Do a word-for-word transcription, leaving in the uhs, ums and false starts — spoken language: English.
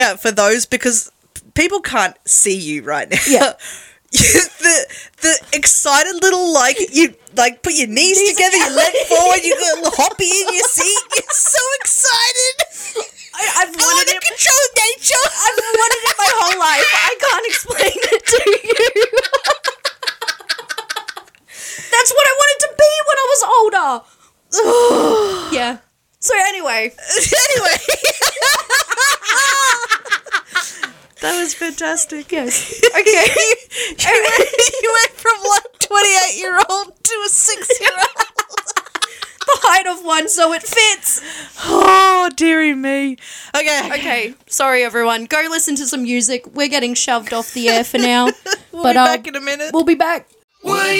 out for those because people can't see you right now. Yeah. the the excited little like you like put your knees, knees together, together, you lean forward, you got a little hoppy in your seat. You're so excited. I, I've wanted I want to it. control nature. I've wanted it my whole life. I can't explain it to you. That's what I wanted to be when I was older. Yeah. So anyway. Anyway. That was fantastic. Yes. Okay. you, went, you went from like twenty-eight-year-old to a six-year-old. The height of one, so it fits. Oh, dearie me. Okay. Okay. Sorry, everyone. Go listen to some music. We're getting shoved off the air for now. we'll but, be uh, back in a minute. We'll be back. Why